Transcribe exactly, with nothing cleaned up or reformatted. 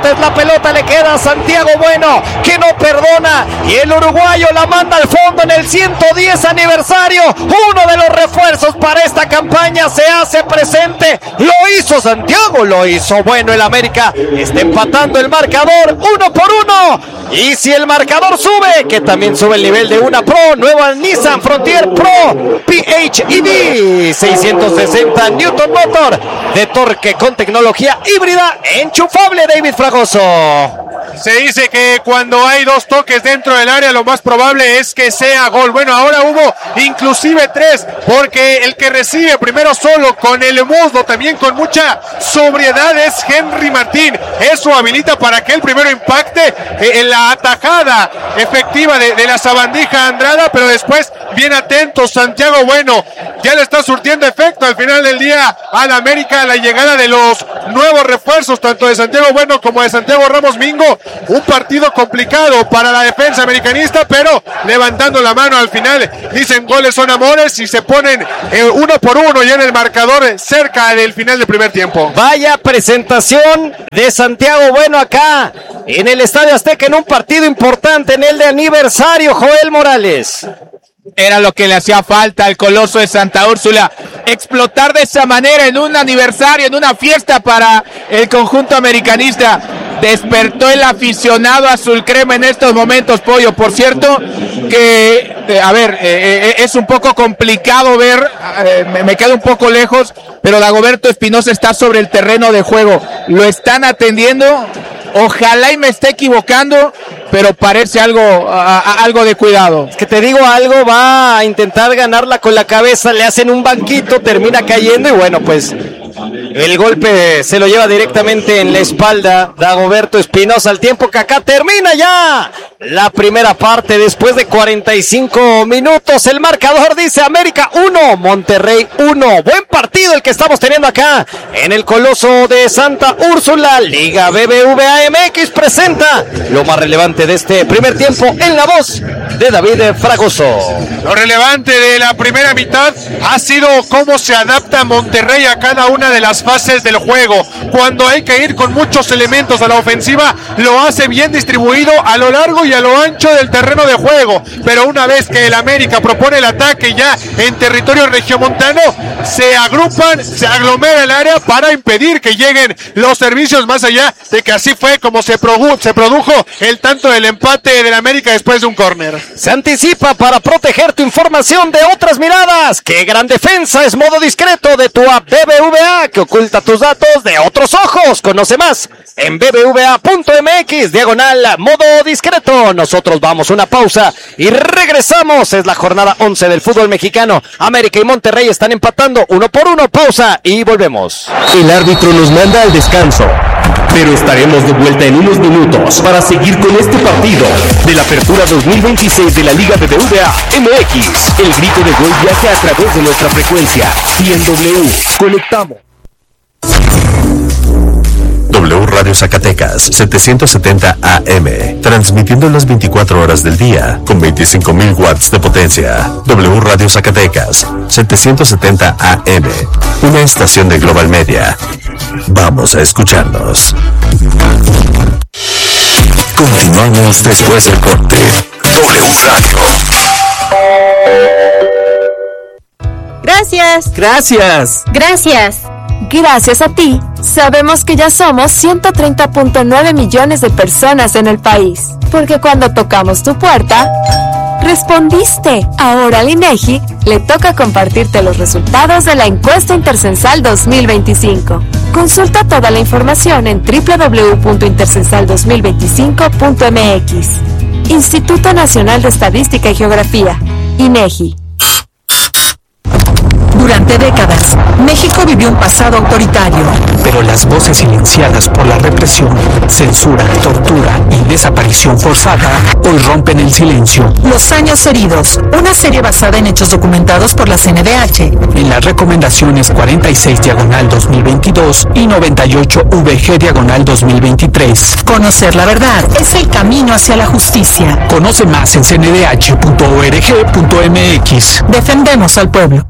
Montes, la pelota le queda a Santiago Bueno, que no perdona, y el uruguayo la manda al fondo en el ciento diez aniversario. Uno de los refuerzos para esta campaña se hace presente. Lo hizo Santiago, lo hizo Bueno. El América está empatando el marcador uno por uno, y si el marcador sube, que también sube el nivel de una Pro, nueva Nissan Frontier Pro P H E V, seiscientos sesenta Newton Motor de torque con tecnología híbrida enchufable. David Fragoso. Se dice que cuando hay dos toques dentro del área, lo más probable es que sea gol. Bueno, ahora hubo inclusive tres, porque el que recibe primero solo con el muslo, también con mucha sobriedad, es Henry Martín. Eso habilita para que el primero impacte en la atajada efectiva de, de la sabandija Andrada, pero después, bien atento, Santiago Bueno ya le está surtiendo efecto al final del día al América, la llegada de los nuevos refuerzos, tanto de Santiago Bueno como de Santiago Ramos Mingo. Un partido complicado para la defensa americanista, pero levantando la mano al final. Dicen goles son amores, y se ponen eh, uno por uno ya en el marcador cerca del final del primer tiempo. Vaya presentación de Santiago Bueno acá en el Estadio Azteca, en un partido importante, en el de aniversario. Joel Morales. Era lo que le hacía falta al Coloso de Santa Úrsula, explotar de esa manera en un aniversario, en una fiesta para el conjunto americanista. Despertó el aficionado azul crema en estos momentos, Pollo. Por cierto, que, eh, a ver, eh, eh, es un poco complicado ver, eh, me, me quedo un poco lejos, pero Dagoberto Espinosa está sobre el terreno de juego. Lo están atendiendo. Ojalá y me esté equivocando, pero parece algo, a, a, algo de cuidado. Es que te digo algo, va a intentar ganarla con la cabeza, le hacen un banquito, termina cayendo, y bueno, pues el golpe se lo lleva directamente en la espalda Dagoberto Espinosa, al tiempo que acá termina ya la primera parte después de cuarenta y cinco minutos. El marcador dice América uno, Monterrey uno. Buen partido el que estamos teniendo acá en el Coloso de Santa Úrsula. Liga B B V A M X presenta lo más relevante de este primer tiempo en la voz de David Fragoso. Lo relevante de la primera mitad ha sido cómo se adapta Monterrey a cada una de las fases del juego. Cuando hay que ir con muchos elementos a la ofensiva, lo hace bien distribuido a lo largo y a lo ancho del terreno de juego, pero una vez que el América propone el ataque ya en territorio regiomontano, se agrupan, se aglomera el área para impedir que lleguen los servicios, más allá de que así fue como se, produ- se produjo el tanto del empate del América después de un córner. Se anticipa para proteger tu información de otras miradas. ¡Qué gran defensa! Es modo discreto de tu app B B V A, que oculta tus datos de otros ojos. Conoce más en b b v a punto m x, diagonal modo discreto. Nosotros vamos a una pausa y regresamos. Es la jornada once del fútbol mexicano. América y Monterrey están empatando uno por uno. Pausa y volvemos. El árbitro nos manda al descanso, pero estaremos de vuelta en unos minutos para seguir con este partido de la Apertura dos mil veintiséis de la Liga B B V A M X. El grito de gol viaja a través de nuestra frecuencia y en W conectamos. W Radio Zacatecas, setecientos setenta A M, transmitiendo las veinticuatro horas del día, con veinticinco mil watts de potencia. W Radio Zacatecas, setecientos setenta A M, una estación de Global Media. Vamos a escucharnos. Continuamos después del corte. W Radio. Gracias. Gracias. Gracias. Gracias a ti, sabemos que ya somos ciento treinta punto nueve millones de personas en el país. Porque cuando tocamos tu puerta, respondiste. Ahora al INEGI le toca compartirte los resultados de la encuesta Intercensal dos mil veinticinco. Consulta toda la información en doble u doble u doble u punto intercensal dos mil veinticinco punto m x. Instituto Nacional de Estadística y Geografía, INEGI. Durante décadas, México vivió un pasado autoritario. Pero las voces silenciadas por la represión, censura, tortura y desaparición forzada hoy rompen el silencio. Los Años Heridos, una serie basada en hechos documentados por la C N D H. En las recomendaciones cuarenta y seis diagonal dos mil veintidós y noventa y ocho V G diagonal dos mil veintitrés. Conocer la verdad es el camino hacia la justicia. Conoce más en c n d h punto org punto m x. Defendemos al pueblo.